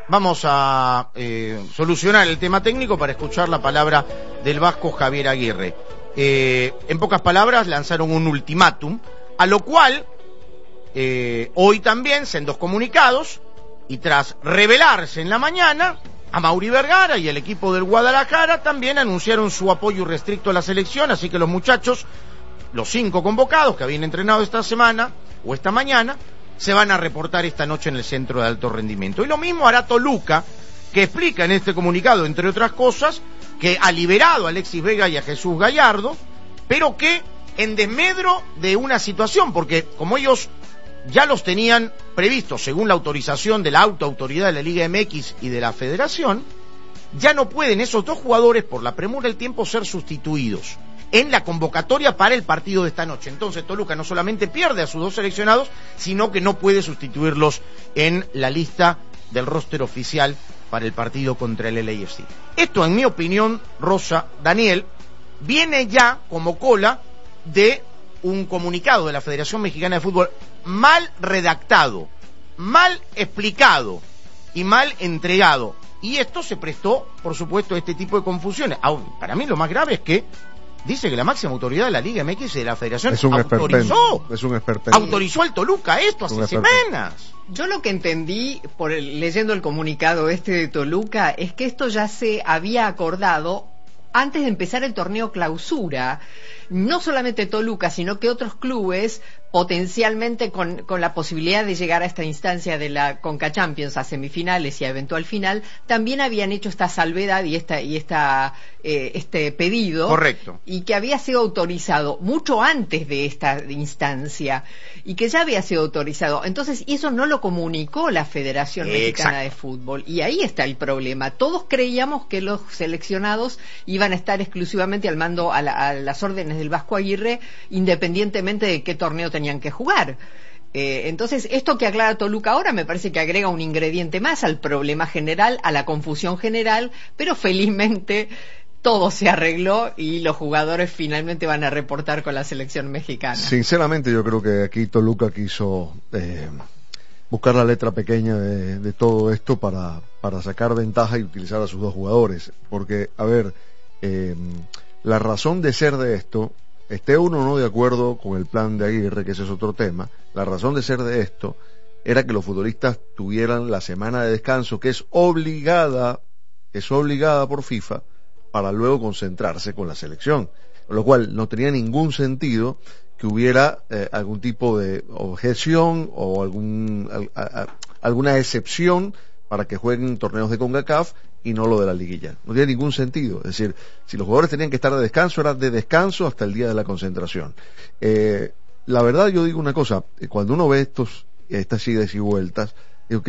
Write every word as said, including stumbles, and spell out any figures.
vamos a eh, solucionar el tema técnico para escuchar la palabra del vasco Javier Aguirre. Eh, en pocas palabras, lanzaron un ultimátum, a lo cual eh, hoy también, en dos comunicados, y tras revelarse en la mañana, Amaury Vergara y el equipo del Guadalajara también anunciaron su apoyo irrestricto a la selección, así que los muchachos, los cinco convocados que habían entrenado esta semana o esta mañana, se van a reportar esta noche en el centro de alto rendimiento. Y lo mismo hará Toluca, que explica en este comunicado, entre otras cosas, que ha liberado a Alexis Vega y a Jesús Gallardo, pero que en desmedro de una situación, porque como ellos ya los tenían previstos según la autorización de la autoautoridad de la Liga M X y de la Federación, ya no pueden esos dos jugadores, por la premura del tiempo, ser sustituidos en la convocatoria para el partido de esta noche. Entonces Toluca no solamente pierde a sus dos seleccionados, sino que no puede sustituirlos en la lista del roster oficial para el partido contra el L A F C. Esto, en mi opinión, Rosa, Daniel, viene ya como cola de un comunicado de la Federación Mexicana de Fútbol mal redactado, mal explicado y mal entregado. Y esto se prestó, por supuesto, a este tipo de confusiones. Para mí lo más grave es que dice que la máxima autoridad de la Liga M X y de la Federación es un autorizó, es un autorizó al Toluca esto hace semanas. Yo lo que entendí, por el, leyendo el comunicado este de Toluca, es que esto ya se había acordado antes de empezar el torneo clausura. No solamente Toluca, sino que otros clubes, potencialmente con, con la posibilidad de llegar a esta instancia de la Conca Champions, a semifinales y a eventual final, también habían hecho esta salvedad y esta y esta eh, este pedido. Correcto. Y que había sido autorizado mucho antes de esta instancia, y que ya había sido autorizado. Entonces, eso no lo comunicó la Federación Mexicana de Fútbol, y ahí está el problema. Todos creíamos que los seleccionados iban a estar exclusivamente al mando, a, la, a las órdenes del Vasco Aguirre, independientemente de qué torneo tenían que jugar. Eh, entonces, esto que aclara Toluca ahora me parece que agrega un ingrediente más al problema general, a la confusión general, pero felizmente todo se arregló y los jugadores finalmente van a reportar con la selección mexicana. Sinceramente, yo creo que aquí Toluca quiso eh, buscar la letra pequeña de, de todo esto para, para sacar ventaja y utilizar a sus dos jugadores. Porque, a ver, eh, la razón de ser de esto, esté uno o no de acuerdo con el plan de Aguirre, que ese es otro tema, la razón de ser de esto era que los futbolistas tuvieran la semana de descanso, que es obligada, es obligada por FIFA, para luego concentrarse con la selección, lo cual no tenía ningún sentido que hubiera eh, algún tipo de objeción o algún a, a, alguna excepción para que jueguen torneos de CONCACAF y no lo de la liguilla. No tiene ningún sentido. Es decir, si los jugadores tenían que estar de descanso, era de descanso hasta el día de la concentración. Eh, la verdad, yo digo una cosa, cuando uno ve estos estas idas y vueltas,